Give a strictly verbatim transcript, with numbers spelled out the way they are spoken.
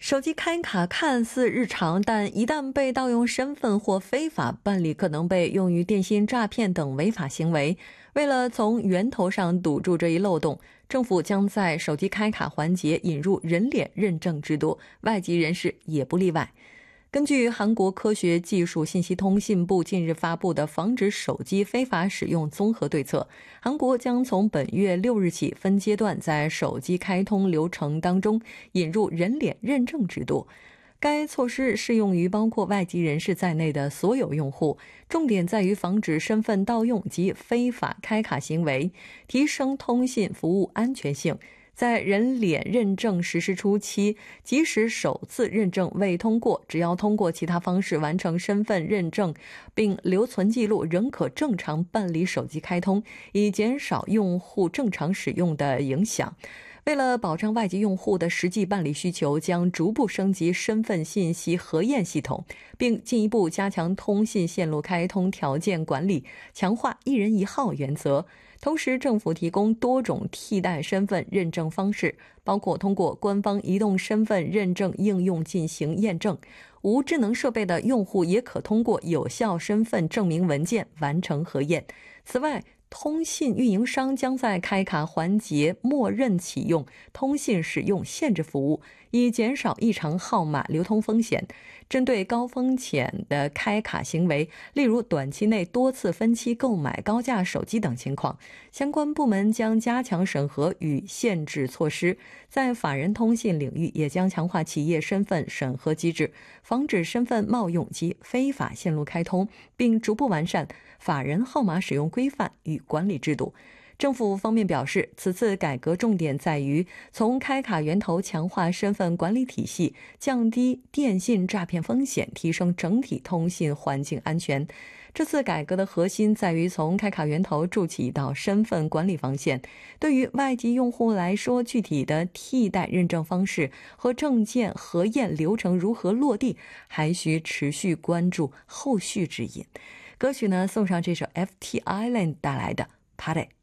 手机开卡看似日常，但一旦被盗用身份或非法办理，可能被用于电信诈骗等违法行为。为了从源头上堵住这一漏洞，政府将在手机开卡环节引入人脸认证制度，外籍人士也不例外。根据韩国科学技术信息通信部近日发布的防止手机非法使用综合对策，韩国将从本月六日起分阶段在手机开通流程当中引入人脸认证制度。该措施适用于包括外籍人士在内的所有用户，重点在于防止身份盗用及非法开卡行为，提升通信服务安全性。在人脸认证实施初期，即使首次认证未通过，只要通过其他方式完成身份认证并留存记录，仍可正常办理手机开通，以减少用户正常使用的影响。为了保障外籍用户的实际办理需求，将逐步升级身份信息核验系统，并进一步加强通信线路开通条件管理，强化一人一号原则。同时，政府提供多种替代身份认证方式，包括通过官方移动身份认证应用进行验证，无智能设备的用户也可通过有效身份证明文件完成核验。此外，通信运营商将在开卡环节默认启用通信使用限制服务，以减少异常号码流通风险。针对高风险的开卡行为，例如短期内多次分期购买高价手机等情况，相关部门将加强审核与限制措施。在法人通信领域，也将强化企业身份审核机制，防止身份冒用及非法线路开通，并逐步完善法人号码使用规范与管理制度。政府方面表示，此次改革重点在于从开卡源头强化身份管理体系，降低电信诈骗风险，提升整体通信环境安全。这次改革的核心在于从开卡源头筑起到身份管理防线。对于外籍用户来说，具体的替代认证方式和证件核验流程如何落地，还需持续关注后续指引。歌曲呢，送上这首 F T Island 带来的 Party。